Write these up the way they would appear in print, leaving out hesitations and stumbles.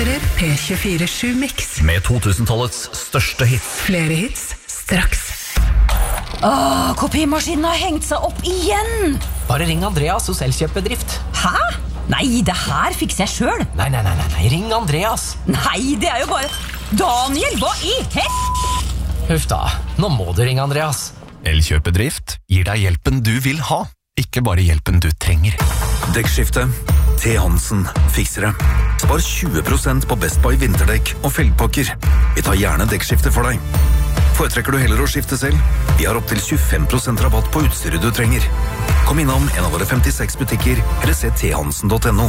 presenterer P24-7 Mix. Med 2000-tallets største hits. Flere hits, straks. Kopimaskinen har hengt seg opp igjen. Bare ring Andreas hos Elkjøp-bedrift. Hæ? Nei, det her fikser jeg selv. Nei, ring Andreas. Nei, det er jo bare... Daniel, hva i Huff da, nå må du ringe Andreas. Elkjøp-bedrift gir deg hjelpen du vil ha, ikke bare hjelpen du trenger. Dekkskifte. T. Hansen fikser det. Spar 20% på Best Buy vinterdekk og felgpakker. Vi tar gjerne dekkskifte for deg. Foretrekker du heller å skifte selv? Vi har opp til 25% rabatt på utstyret du trenger. Kom innom en av våre 56 butikker, eller se thansen.no.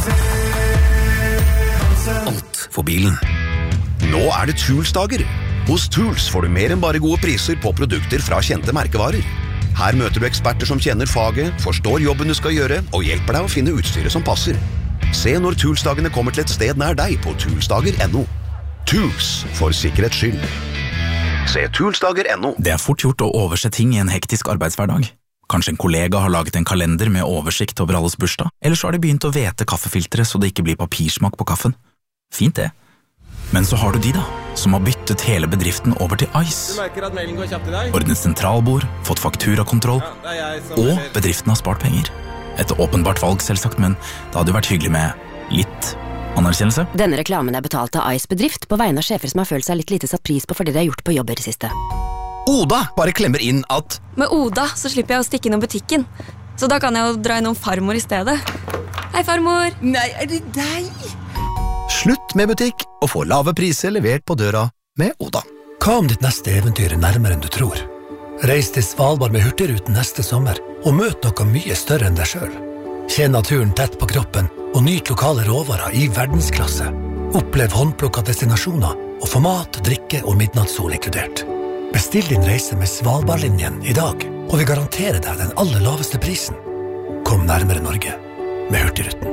Alt for bilen. Nå er det Tools-dager. Hos Tools får du mer enn bare gode priser på produkter fra kjente merkevarer. Her møter du eksperter som kjenner faget, forstår jobben du skal gjøre, og hjelper deg å finne utstyret som passer. Se når Tools-dagene kommer til et sted nær deg på toolsdager.no. Tools, for sikkerhets skyld. Se toolsdager.no. Det er fort gjort å overse ting i en hektisk arbeidshverdag. Kanskje en kollega har laget en kalender med oversikt over alles bursdag, eller så har de begynt å vete kaffefilteret så det ikke blir papirsmak på kaffen. Fint det. Men så har du de da, som har byttet hele bedriften over til Ice. Du merker at mailen går kjapt i dag? Ordnet sentralbord, fått fakturakontroll, og bedriften har spart penger. Et åpenbart valg selvsagt, men det hadde jo vært hyggelig med litt anerkjennelse. Denne reklamen er betalt av Ice bedrift på vegne av sjefer som har følt seg litt lite satt pris på fordi de har gjort på jobber i siste. Oda bare klemmer inn at Med Oda så slipper jeg å stikke innom butikken, så da kan jeg jo dra innom farmor i stedet. Hei farmor! Nei, er det deg? slutt med butikk og få lave priser levert på døra med Oda. Hva om ditt neste eventyr er nærmere enn du tror? Reis til Svalbard med Hurtigruten neste sommer og møt noe mye større enn deg selv. Kjenn naturen tett på kroppen og nyt lokale råvarer i verdensklasse. Opplev håndplukka destinasjoner og få mat, drikke og midnattssol inkludert. Bestill din reise med Svalbardlinjen i dag, og vi garanterer deg den aller laveste prisen. Kom nærmere Norge med Hurtigruten.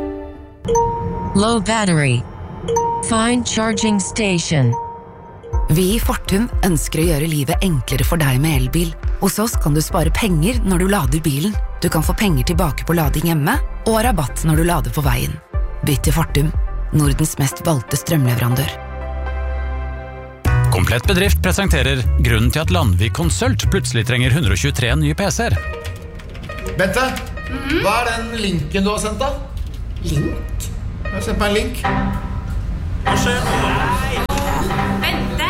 Low battery. Find charging station. Vi i Fortum ønsker å gjøre livet enklere for deg med elbil. Hos oss kan du spare penger når du lader bilen. Du kan få penger tilbake på lading hjemme, og rabatt når du lader på veien. Bytt til Fortum, Nordens mest valgte strømleverandør. Komplett bedrift presenterer grunnen til at Landvik Consult plutselig trenger 123 nye PC-er. Bente, hva er den linken du har sendt da? Link? Jeg har sendt meg en link. Hva skjer? Bente!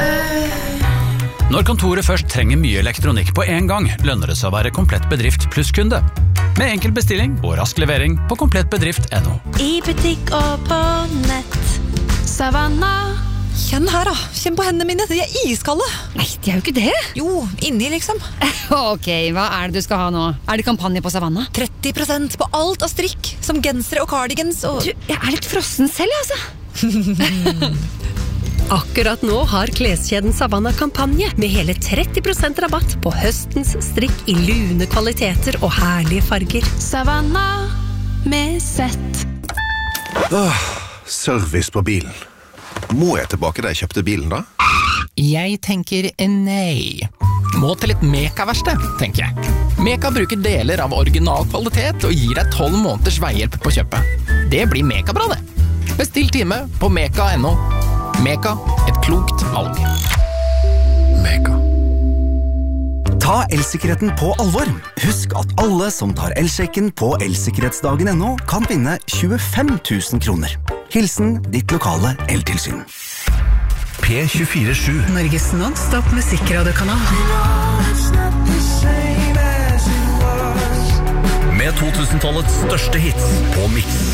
Når kontoret først trenger mye elektronikk på en gang, lønner det seg å være komplett bedrift pluss kunde. Med enkel bestilling og rask levering på komplettbedrift.no. I butikk og på nett. Savanna. Kjenn her da, kjenn på hendene mine, de er iskalde. Nei, de er jo ikke det. Jo, inni liksom. Ok, hva er det du skal ha nå? Er det kampanje på Savanna? 30% på alt av strikk, som gensere og cardigans og... Du, jeg er litt frossen selv, altså. Akkurat nå har kleskjeden Savanna kampanje med hele 30% rabatt på høstens strikk i lune kvaliteter og herlige farger. Savanna med sett. Service på bilen. Må jeg tilbake da jeg kjøpte bilen da? Jeg tenker nei. Må til et Meka-verksted, tenker jeg. Meka bruker deler av original kvalitet og gir deg 12 måneders veihjelp på kjøpet. Det blir Meka-bra det. Bestill time på meka.no. Meka, et klokt valg. Meka. Ta elsikkerheten på alvor. Husk at alle som tar elsjekken på elsikkerhetsdagen.no kan vinne 25 000 kroner. Hilsen ditt lokale eltilsyn. P24-7. Norges non-stop musikkradekanal. Med 2000-tallets største hits på Mix.